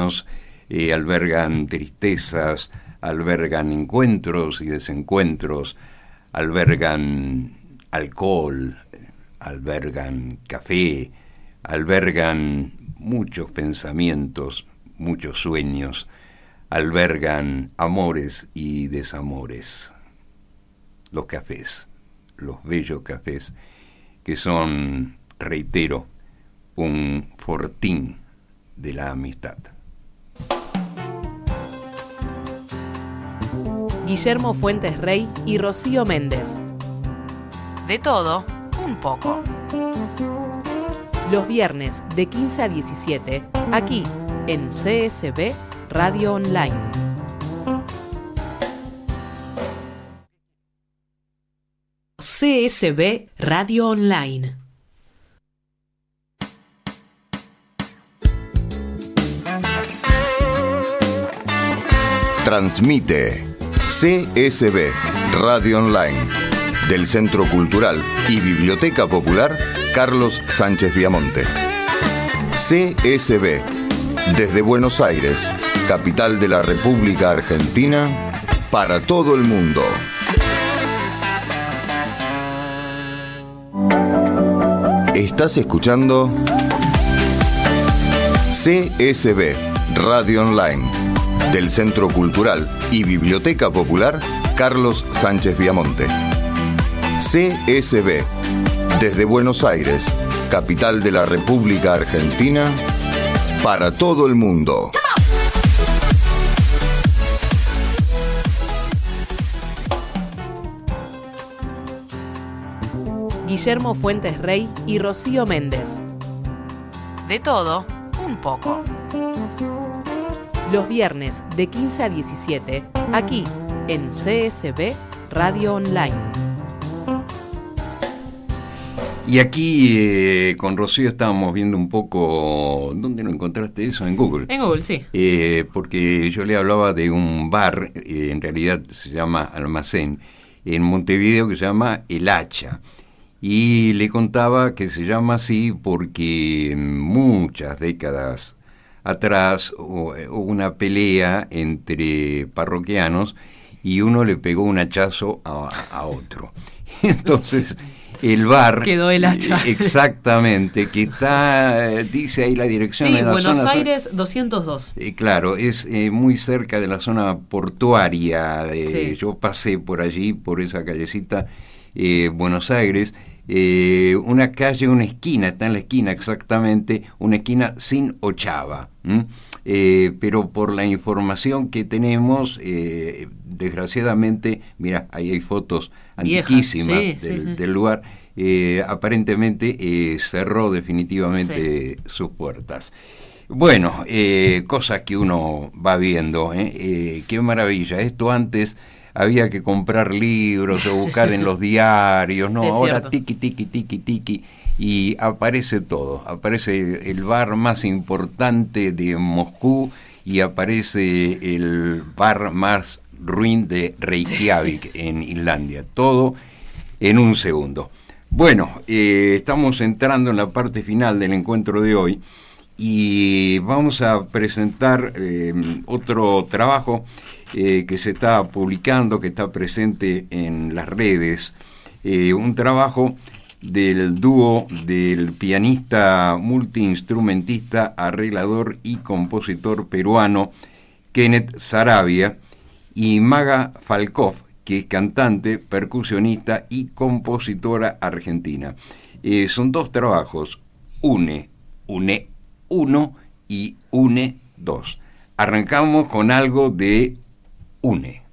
sueños, albergan tristezas, albergan encuentros y desencuentros, albergan alcohol, albergan café, albergan muchos pensamientos, muchos sueños, albergan amores y desamores. Los cafés, los bellos cafés, que son, reitero, un fortín de la amistad. Guillermo Fuentes Rey y Rocío Méndez. De todo, un poco. Los viernes de 15 a 17, aquí en CSB Radio Online. CSB Radio Online. Transmite CSB Radio Online del Centro Cultural y Biblioteca Popular Carlos Sánchez Viamonte. CSB desde Buenos Aires, capital de la República Argentina, para todo el mundo. Estás escuchando CSB Radio Online del Centro Cultural y Biblioteca Popular Carlos Sánchez Viamonte. CSB desde Buenos Aires, capital de la República Argentina, para todo el mundo. Guillermo Fuentes Rey y Rocío Méndez. De todo, un poco. Los viernes de 15 a 17, aquí en CSB Radio Online. Y aquí con Rocío estábamos viendo un poco. ¿Dónde lo encontraste eso? En Google. En Google, sí. Porque yo le hablaba de un bar, en realidad se llama Almacén, en Montevideo, que se llama El Hacha. Y le contaba que se llama así porque muchas décadas atrás hubo una pelea entre parroquianos y uno le pegó un hachazo a otro. Entonces el bar quedó El Hacha. Exactamente, que está, dice ahí la dirección, sí, de la Buenos zona, Aires 202. Claro, es muy cerca de la zona portuaria. Sí. Yo pasé por allí, por esa callecita, Buenos Aires. Una calle, una esquina, está en la esquina exactamente, una esquina sin ochava, pero por la información que tenemos, desgraciadamente, mira, ahí hay fotos antiquísimas del lugar, aparentemente cerró definitivamente sus puertas. Bueno, cosas que uno va viendo, qué maravilla. Esto antes había que comprar libros o buscar en los diarios, ¿no? Ahora tiki, tiki, tiki, tiki, y aparece todo. Aparece el bar más importante de Moscú y aparece el bar más ruin de Reykjavik, en Islandia. Todo en un segundo. Bueno, estamos entrando en la parte final del encuentro de hoy y vamos a presentar otro trabajo que se está publicando, que está presente en las redes, un trabajo del dúo del pianista, multiinstrumentista, arreglador y compositor peruano Kenneth Saravia y Maga Falkov, que es cantante, percusionista y compositora argentina. Son dos trabajos, Une 1 y Une 2. Arrancamos con algo de Une.